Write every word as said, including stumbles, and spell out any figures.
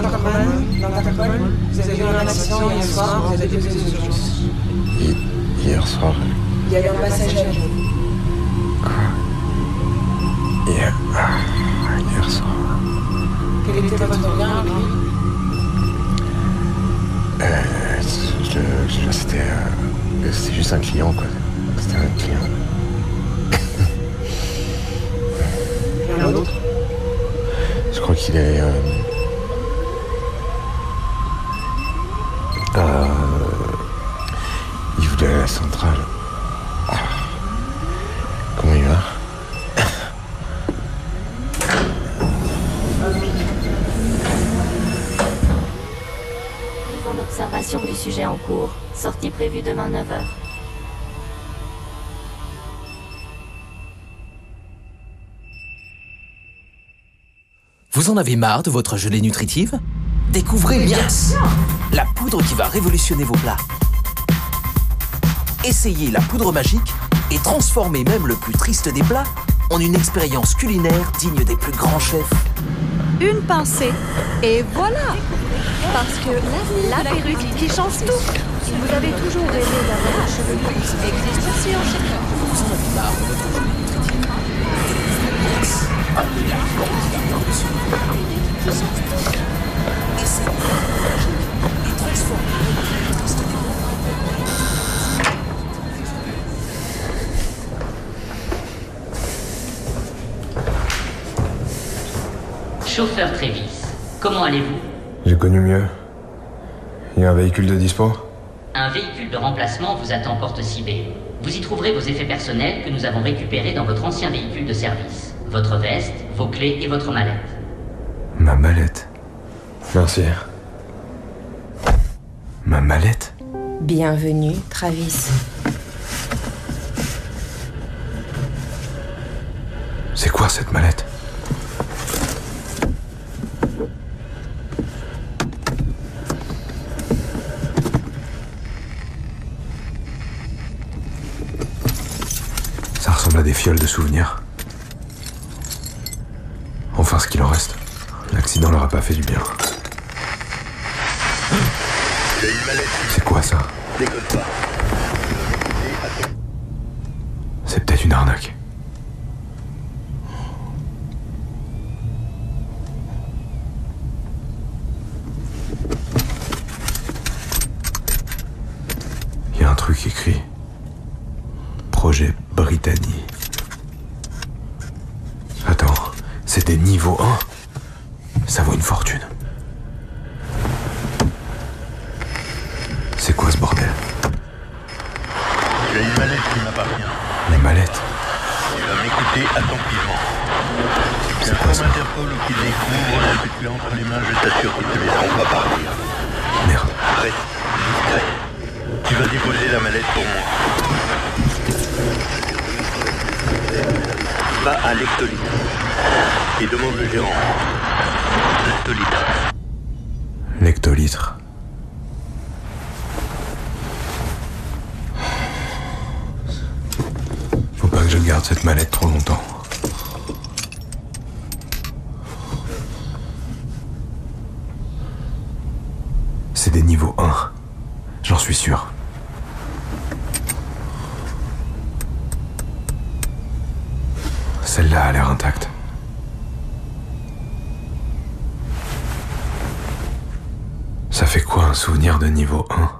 encore un problème dans ta colle? Vous avez eu un accident hier soir, vous avez posé aux urgences. Hi hier soir? Il y a eu un passage à vide. Quoi? Hier... Ah, hier soir. Quel était votre lien avec lui? Euh... Je... je c'était... Euh, c'était juste un client, quoi. C'était un client. Et un autre? Je crois qu'il est... Euh... Euh... Il voulait aller à la centrale. Ah. Comment il va? Niveau d'observation du sujet en cours. Sortie prévue demain neuf heures. Vous en avez marre de votre gelée nutritive? Découvrez Mias, la poudre qui va révolutionner vos plats. Essayez la poudre magique et transformez même le plus triste des plats en une expérience culinaire digne des plus grands chefs. Une pincée, et voilà. Parce que la perruque qui change tout. Si vous avez toujours rêvé d'avoir un cheveu lisse, existe aussi en chef. Vous en avez marre de votre gelée nutritive? Mias, la poudre qui va révolutionner vos plats. Essayez la poudre magique et transformez même le plus triste des plats. Chauffeur Trévis, comment allez-vous? J'ai connu mieux. Il y a un véhicule de dispo? Un véhicule de remplacement vous attend porte six B. Vous y trouverez vos effets personnels que nous avons récupérés dans votre ancien véhicule de service. Votre veste, vos clés et votre mallette. Ma mallette. Merci. Ma mallette? Bienvenue, Travis. C'est quoi cette mallette? Ça ressemble à des fioles de souvenirs. Enfin, ce qu'il en reste. L'accident leur a pas fait du bien. J'ai une mallette. C'est quoi ça? Décolle pas. C'est peut-être une arnaque. Il y a un truc écrit. Projet Brittany. Attends, c'était niveau un? Ça vaut une fortune. C'est quoi ce bordel? J'ai une mallette qui m'appartient. Les mallettes? Tu vas m'écouter attentivement. Si C'est quoi ça? Interpol ou qu'il découvre ce que tu as entre les mains, je t'assure qu'ils te laisseront pas partir. Merde. Reste discret. Tu vas déposer la mallette pour moi. Va à l'hectolitre et demande le gérant. L'hectolitre. L'hectolitre. Faut pas que je garde cette mallette trop longtemps. C'est des niveaux un. J'en suis sûr. Celle-là a l'air intacte. Ça fait quoi un souvenir de niveau un?